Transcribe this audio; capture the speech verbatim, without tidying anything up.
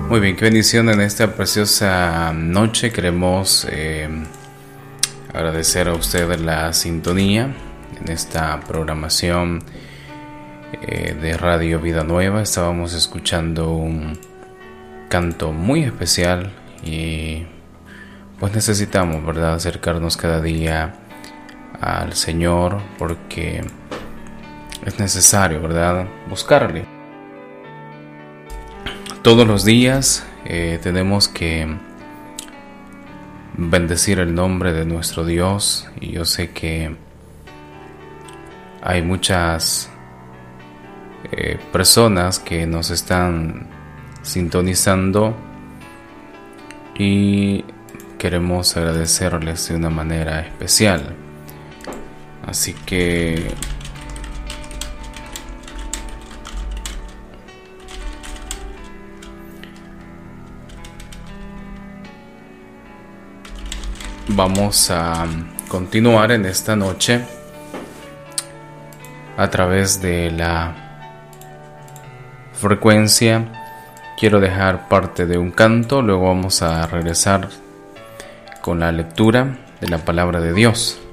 Muy bien, qué bendición en esta preciosa noche. Queremos eh, agradecer a ustedes la sintonía en esta programación eh, de Radio Vida Nueva. Estábamos escuchando un canto muy especial y pues necesitamos, ¿verdad?, acercarnos cada día al Señor, porque es necesario, ¿verdad?, buscarle. Todos los días eh, tenemos que bendecir el nombre de nuestro Dios, y yo sé que hay muchas eh, personas que nos están sintonizando y queremos agradecerles de una manera especial. Así que vamos a continuar en esta noche a través de la frecuencia. Quiero dejar parte de un canto, luego vamos a regresar con la lectura de la palabra de Dios.